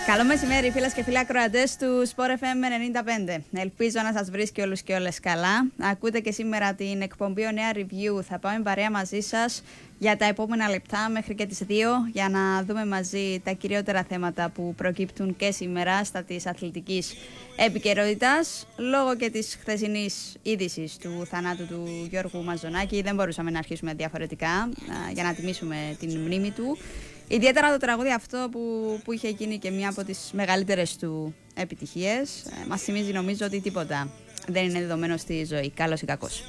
Καλό μεσημέρι, φίλες και φίλοι ακροατές του Sport FM 95. Ελπίζω να σας βρίσκει όλους και όλες καλά. Ακούτε και σήμερα την εκπομπή Ο Νέα Review. Θα πάμε παρέα μαζί σας για τα επόμενα λεπτά μέχρι και τις 2 για να δούμε μαζί τα κυριότερα θέματα που προκύπτουν και σήμερα στα της αθλητικής επικαιρότητας. Λόγω και της χθεσινής είδησης του θανάτου του Γιώργου Μαζονάκη δεν μπορούσαμε να αρχίσουμε διαφορετικά για να τιμήσουμε την μνήμη του. Ιδιαίτερα το τραγούδι αυτό που είχε γίνει και μία από τις μεγαλύτερες του επιτυχίες μας θυμίζει νομίζω ότι τίποτα δεν είναι δεδομένο στη ζωή, καλός ή κακός.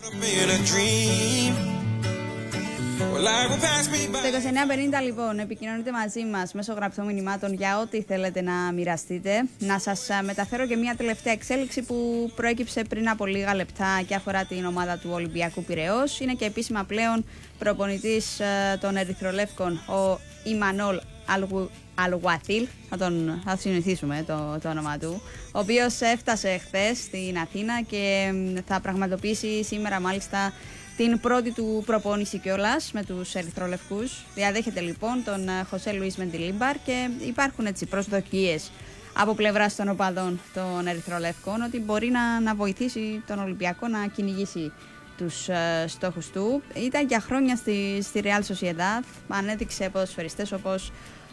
Στο 2950 λοιπόν επικοινωνείτε μαζί μας μέσω γραπτών μηνυμάτων για ό,τι θέλετε να μοιραστείτε. Να σας μεταφέρω και μια τελευταία εξέλιξη που προέκυψε πριν από λίγα λεπτά και αφορά την ομάδα του Ολυμπιακού Πειραιώς. Είναι και επίσημα πλέον προπονητής των Ερυθρολεύκων ο Ιμανόλ Αλγουαθίλ, θα συνηθίσουμε το όνομα του, ο οποίος έφτασε χθες στην Αθήνα και θα πραγματοποιήσει σήμερα μάλιστα την πρώτη του προπόνηση κιόλας με τους Ερυθρολευκούς. Διαδέχεται λοιπόν τον Χωσέ Λουίς Μεντιλίμπαρ και υπάρχουν έτσι προσδοκίες από πλευράς των οπαδών των Ερυθρολευκών ότι μπορεί να βοηθήσει τον Ολυμπιακό να κυνηγήσει τους στόχους του. Ήταν για χρόνια στη Real Sociedad, ανέδειξε ποδοσφαιριστές όπως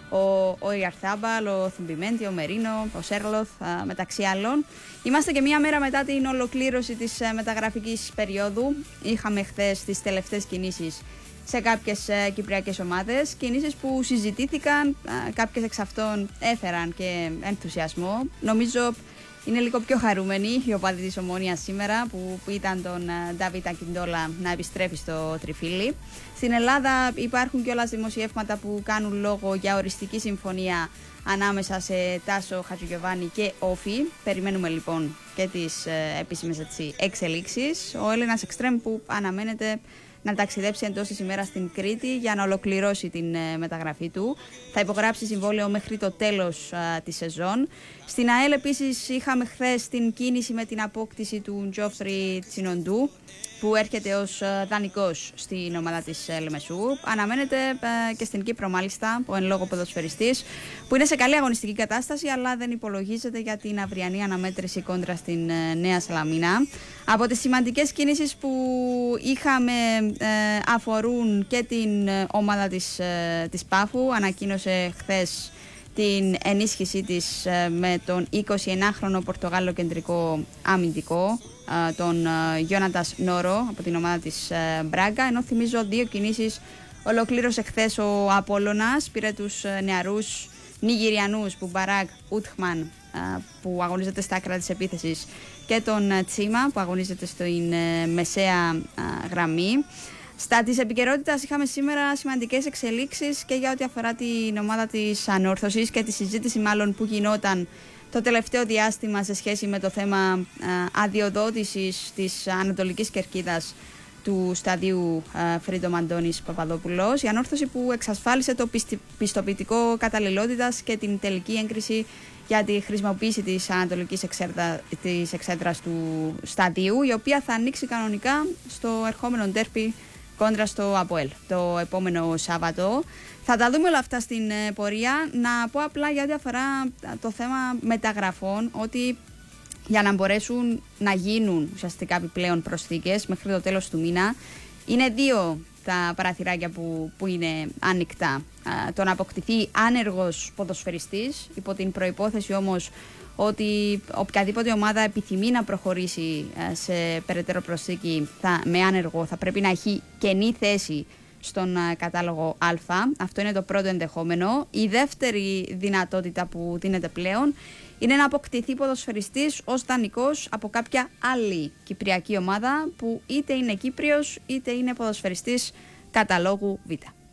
ο Ιαρθάμπαλ, ο Θουμπιμέντι, ο Μερίνο, ο Σέρλοθ μεταξύ άλλων. Είμαστε και μία μέρα μετά την ολοκλήρωση της μεταγραφικής περίοδου. Είχαμε χθες τις τελευταίες κινήσεις σε κάποιες κυπριακές ομάδες, κινήσεις που συζητήθηκαν, κάποιες εξ αυτών έφεραν και ενθουσιασμό. Νομίζω είναι λίγο πιο χαρούμενοι οι οπαδοί της Ομόνοιας σήμερα που ήταν τον Ντάβιτ Ακιντόλα να επιστρέφει στο τριφύλι. Στην Ελλάδα υπάρχουν κιόλας δημοσιεύματα που κάνουν λόγο για οριστική συμφωνία ανάμεσα σε Τάσο Χατζηγιοβάνη και Όφη. Περιμένουμε λοιπόν και τις επίσημες εξελίξεις. Ο Έλληνας εξτρέμ που αναμένεται να ταξιδέψει εντός της ημέρας στην Κρήτη για να ολοκληρώσει την μεταγραφή του. Θα υπογράψει συμβόλαιο μέχρι το τέλος της σεζόν. Στην ΑΕΛ επίσης είχαμε χθες την κίνηση με την απόκτηση του Τζόφρι Τσινοντού που έρχεται ως δανεικός στην ομάδα της Λεμεσού. Αναμένεται και στην Κύπρο μάλιστα ο εν λόγω ποδοσφαιριστής που είναι σε καλή αγωνιστική κατάσταση αλλά δεν υπολογίζεται για την αυριανή αναμέτρηση κόντρα στην Νέα Σαλαμίνα. Από τις σημαντικές κίνησεις που είχαμε αφορούν και την ομάδα της Πάφου. Ανακοίνωσε χθες την ενίσχυσή της με τον 29χρονο Πορτογάλο κεντρικό αμυντικό, τον Γιόνατας Νόρο από την ομάδα της Μπράγκα, ενώ θυμίζω δύο κινήσεις ολοκλήρωσε χθες ο Απόλλωνας, πήρε τους νεαρούς Νιγηριανούς Μπουμπαράκ Ούτχμαν που αγωνίζεται στα άκρα της επίθεσης και τον Τσίμα που αγωνίζεται στην μεσαία γραμμή. Στα της επικαιρότητας είχαμε σήμερα σημαντικές εξελίξεις και για ό,τι αφορά την ομάδα της Ανόρθωσης και τη συζήτηση μάλλον που γινόταν το τελευταίο διάστημα σε σχέση με το θέμα αδειοδότησης της Ανατολικής Κερκίδας του σταδίου Φρίντομ Αντώνης Παπαδόπουλος. Η Ανόρθωση που εξασφάλισε το πιστοποιητικό καταλληλότητας και την τελική έγκριση για τη χρησιμοποίηση της ανατολικής εξέδρας του σταδίου, η οποία θα ανοίξει κανονικά στο ερχόμενο ντέρπι κόντρα στο ΑΠΟΕΛ το επόμενο Σάββατο. Θα τα δούμε όλα αυτά στην πορεία. Να πω απλά για ό,τι αφορά το θέμα μεταγραφών ότι για να μπορέσουν να γίνουν ουσιαστικά επιπλέον προσθήκες μέχρι το τέλος του μήνα είναι δύο τα παραθυράκια που είναι ανοιχτά. Το να αποκτηθεί άνεργος ποδοσφαιριστής, υπό την προϋπόθεση όμως ότι οποιαδήποτε ομάδα επιθυμεί να προχωρήσει σε περαιτέρω προσθήκη με άνεργο θα πρέπει να έχει κενή θέση στον κατάλογο Α. Αυτό είναι το πρώτο ενδεχόμενο. Η δεύτερη δυνατότητα που δίνεται πλέον είναι να αποκτηθεί ποδοσφαιριστής ως δανεικός από κάποια άλλη κυπριακή ομάδα που είτε είναι Κύπριος είτε είναι ποδοσφαιριστής καταλόγου Β.